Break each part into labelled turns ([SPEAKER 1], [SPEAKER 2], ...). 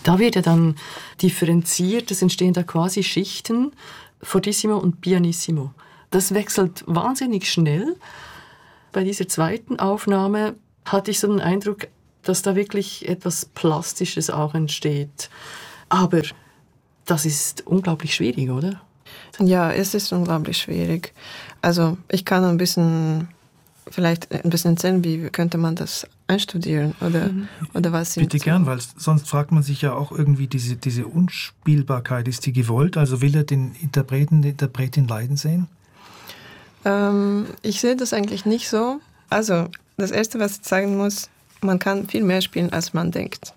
[SPEAKER 1] Da wird ja dann differenziert, es entstehen da quasi Schichten, Fortissimo und Pianissimo. Das wechselt wahnsinnig schnell. Bei dieser zweiten Aufnahme hatte ich so den Eindruck, dass da wirklich etwas Plastisches auch entsteht. Aber das ist unglaublich schwierig, oder?
[SPEAKER 2] Ja, es ist unglaublich schwierig. Also ich kann vielleicht ein bisschen erzählen, wie könnte man das einstudieren oder was sind
[SPEAKER 3] Bitte gern, weil sonst fragt man sich ja auch irgendwie, diese Unspielbarkeit, ist die gewollt? Also will er den Interpreten, die Interpretin leiden sehen?
[SPEAKER 2] Ich sehe das eigentlich nicht so. Also das Erste, was ich sagen muss, man kann viel mehr spielen, als man denkt.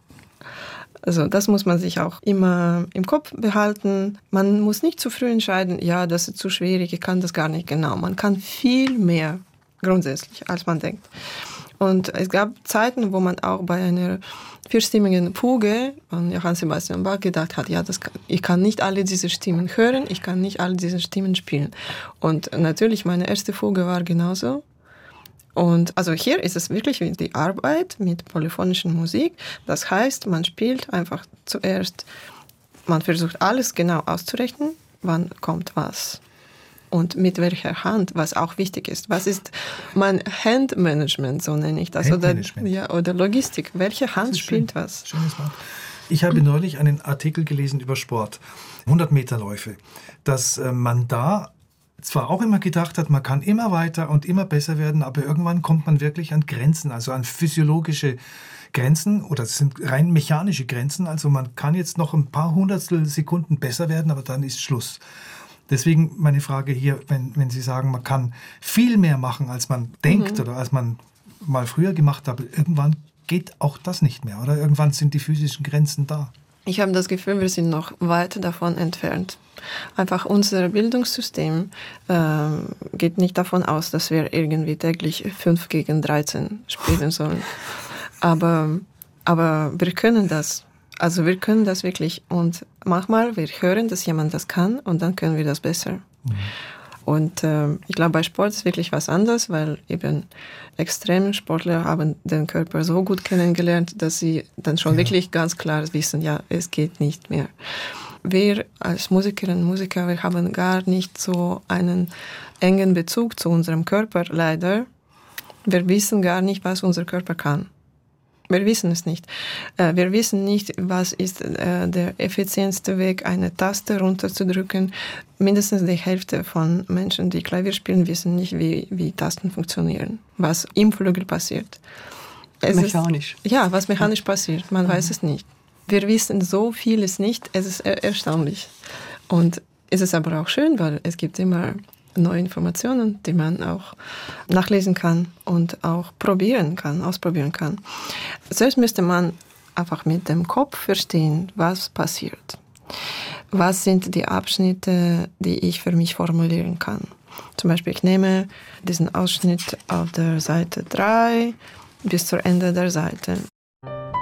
[SPEAKER 2] Also das muss man sich auch immer im Kopf behalten. Man muss nicht zu früh entscheiden, ja, das ist zu schwierig, ich kann das gar nicht genau. Man kann viel mehr grundsätzlich, als man denkt. Und es gab Zeiten, wo man auch bei einer vierstimmigen Fuge von Johann Sebastian Bach gedacht hat, ja, ich kann nicht alle diese Stimmen hören, ich kann nicht alle diese Stimmen spielen. Und natürlich, meine erste Fuge war genauso. Und also hier ist es wirklich wie die Arbeit mit polyphonischer Musik. Das heißt, man spielt einfach zuerst, man versucht alles genau auszurechnen, wann kommt was. Und mit welcher Hand, was auch wichtig ist. Was ist mein Handmanagement, so nenne ich das. Oder Logistik. Welche Hand spielt was?
[SPEAKER 3] Schönes Wort. Ich habe neulich einen Artikel gelesen über Sport, 100-Meter-Läufe, dass man da zwar auch immer gedacht hat, man kann immer weiter und immer besser werden, aber irgendwann kommt man wirklich an Grenzen, also an physiologische Grenzen oder es sind rein mechanische Grenzen. Also man kann jetzt noch ein paar Hundertstel Sekunden besser werden, aber dann ist Schluss. Deswegen meine Frage hier, wenn Sie sagen, man kann viel mehr machen, als man denkt oder als man mal früher gemacht hat, irgendwann geht auch das nicht mehr, oder? Irgendwann sind die physischen Grenzen da.
[SPEAKER 2] Ich habe das Gefühl, wir sind noch weit davon entfernt. Einfach unser Bildungssystem geht nicht davon aus, dass wir irgendwie täglich 5 gegen 13 spielen sollen. Aber wir können das. Also wir können das wirklich und manchmal wir hören, dass jemand das kann und dann können wir das besser. Mhm. Und ich glaube, bei Sport ist wirklich was anderes, weil eben Extremsportler haben den Körper so gut kennengelernt, dass sie dann schon wirklich ganz klar wissen, ja, es geht nicht mehr. Wir als Musikerinnen und Musiker, wir haben gar nicht so einen engen Bezug zu unserem Körper, leider. Wir wissen gar nicht, was unser Körper kann. Wir wissen es nicht. Wir wissen nicht, was ist der effizienteste Weg, eine Taste runterzudrücken. Mindestens die Hälfte von Menschen, die Klavier spielen, wissen nicht, wie Tasten funktionieren, was im Flügel passiert.
[SPEAKER 1] Mechanisch.
[SPEAKER 2] Was mechanisch passiert, man weiß es nicht. Wir wissen so vieles nicht, es ist erstaunlich. Und es ist aber auch schön, weil es gibt immer neue Informationen, die man auch nachlesen kann und auch ausprobieren kann. Zuerst müsste man einfach mit dem Kopf verstehen, was passiert. Was sind die Abschnitte, die ich für mich formulieren kann? Zum Beispiel, ich nehme diesen Ausschnitt auf der Seite 3 bis zum Ende der Seite.